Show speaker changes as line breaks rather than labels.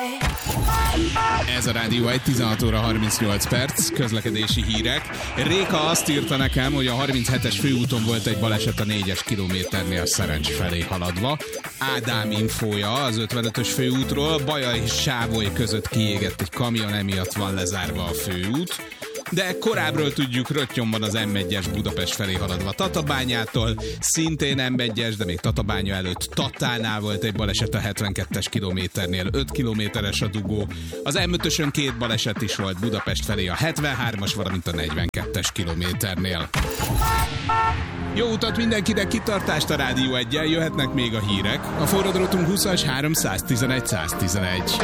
Ez a Rádió 1, 16 óra 38 perc, közlekedési hírek. Réka azt írta nekem, hogy a 37-es főúton volt egy baleset a 4-es kilométernél Szerencs felé haladva. Ádám infója az 55-ös főútról, Baja és Sávoly között kiégett egy kamion, emiatt van lezárva a főút. De korábbról tudjuk, röttyomban az M1-es Budapest felé haladva Tatabányától, szintén M1-es, de még Tatabánya előtt Tatánál volt egy baleset a 72-es kilométernél, 5 kilométeres a dugó. Az M5-ösön 2 baleset is volt Budapest felé a 73-as, valamint a 42-es kilométernél. Jó utat mindenkinek, kitartást a Rádió 1-jel, jöhetnek még a hírek. A forradrótunk 20-as 311 111.